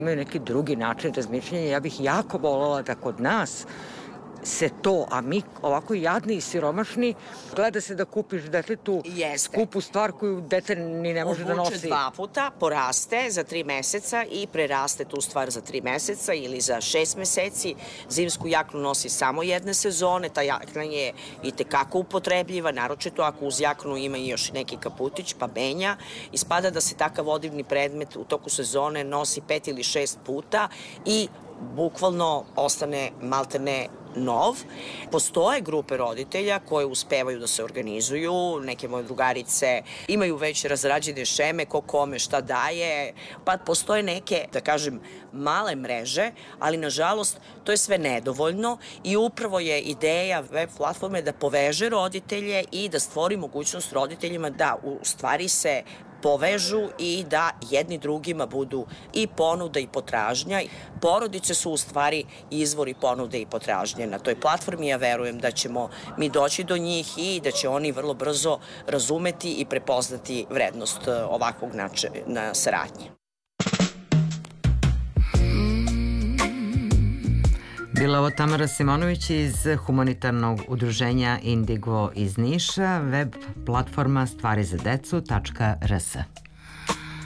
Imaju neki drugi način razmišljanja. Ja bih jako voljela da kod nas se to, a mi ovako jadni i siromašni, gleda se da kupiš detetu skupu stvar koju dete ni ne može da nosi. Obuče 2 puta, poraste za 3 meseca i preraste tu stvar za 3 meseca ili za 6 meseci. Zimsku jaknu nosi samo jedne sezone, ta jakna je i tekako upotrebljiva, naročito ako uz jaknu ima i još neki kaputić, pa menja. Ispada da se takav odivni predmet u toku sezone nosi 5 ili 6 puta i bukvalno ostane maltene nov. Postoje grupe roditelja koje uspevaju da se organizuju, neke moje drugarice imaju već razrađene šeme ko kome šta daje, pa postoje neke, da kažem, male mreže, ali nažalost to je sve nedovoljno i upravo je ideja web platforme da poveže roditelje i da stvori mogućnost roditeljima da u stvari se povežu i da jedni drugima budu i ponuda i potražnja. Porodice su u stvari izvori ponude i potražnje na toj platformi. Ja verujem da ćemo mi doći do njih i da će oni vrlo brzo razumeti i prepoznati vrednost ovakvog načina saradnje. Bila ovo Tamara Simonović iz humanitarnog udruženja Indigo iz Niša, web platforma stvarizadecu.rs.